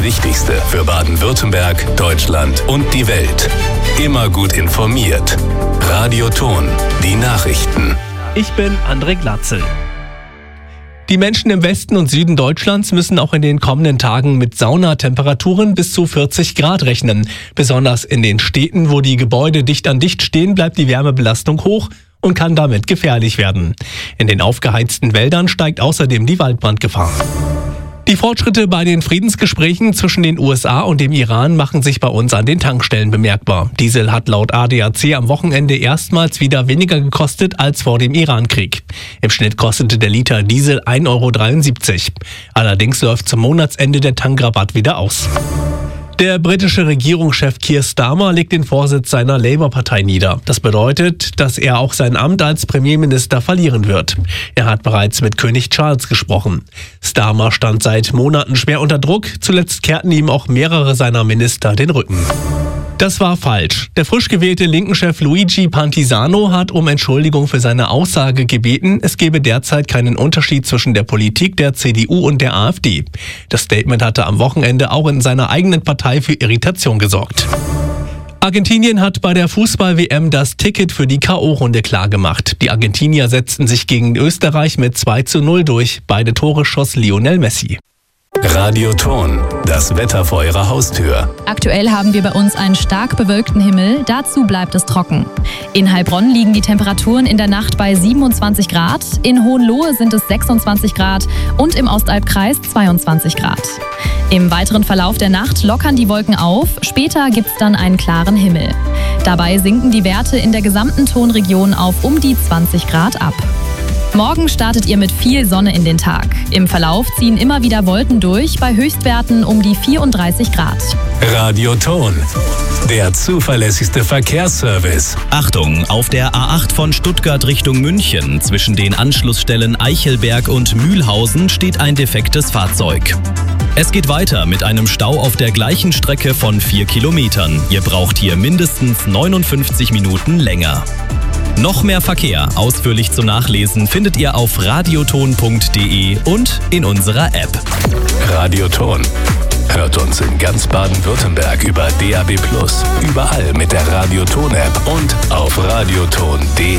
das Wichtigste für Baden-Württemberg, Deutschland und die Welt. Immer gut informiert. Radio Thon, die Nachrichten. Ich bin André Glatzel. Die Menschen im Westen und Süden Deutschlands müssen auch in den kommenden Tagen mit Saunatemperaturen bis zu 40 Grad rechnen. Besonders in den Städten, wo die Gebäude dicht an dicht stehen, bleibt die Wärmebelastung hoch und kann damit gefährlich werden. In den aufgeheizten Wäldern steigt außerdem die Waldbrandgefahr. Die Fortschritte bei den Friedensgesprächen zwischen den USA und dem Iran machen sich bei uns an den Tankstellen bemerkbar. Diesel hat laut ADAC am Wochenende erstmals wieder weniger gekostet als vor dem Irankrieg. Im Schnitt kostete der Liter Diesel 1,73 €. Allerdings läuft zum Monatsende der Tankrabatt wieder aus. Der britische Regierungschef Keir Starmer legt den Vorsitz seiner Labour-Partei nieder. Das bedeutet, dass er auch sein Amt als Premierminister verlieren wird. Er hat bereits mit König Charles gesprochen. Starmer stand seit Monaten schwer unter Druck. Zuletzt kehrten ihm auch mehrere seiner Minister den Rücken. Das war falsch. Der frisch gewählte Linken-Chef Luigi Pantisano hat um Entschuldigung für seine Aussage gebeten, es gebe derzeit keinen Unterschied zwischen der Politik der CDU und der AfD. Das Statement hatte am Wochenende auch in seiner eigenen Partei für Irritation gesorgt. Argentinien hat bei der Fußball-WM das Ticket für die K.O.-Runde klargemacht. Die Argentinier setzten sich gegen Österreich mit 2:0 durch. Beide Tore schoss Lionel Messi. Radio Thon, das Wetter vor Ihrer Haustür. Aktuell haben wir bei uns einen stark bewölkten Himmel, dazu bleibt es trocken. In Heilbronn liegen die Temperaturen in der Nacht bei 27 Grad, in Hohenlohe sind es 26 Grad und im Ostalbkreis 22 Grad. Im weiteren Verlauf der Nacht lockern die Wolken auf, später gibt's dann einen klaren Himmel. Dabei sinken die Werte in der gesamten Thonregion auf um die 20 Grad ab. Morgen startet ihr mit viel Sonne in den Tag. Im Verlauf ziehen immer wieder Wolken durch, bei Höchstwerten um die 34 Grad. Radio Thon, der zuverlässigste Verkehrsservice. Achtung, auf der A8 von Stuttgart Richtung München zwischen den Anschlussstellen Eichelberg und Mühlhausen steht ein defektes Fahrzeug. Es geht weiter mit einem Stau auf der gleichen Strecke von 4 Kilometern. Ihr braucht hier mindestens 59 Minuten länger. Noch mehr Verkehr ausführlich zum Nachlesen findet ihr auf radiothon.de und in unserer App. Radio Thon hört uns in ganz Baden-Württemberg über DAB+, überall mit der Radio Thon App und auf radiothon.de.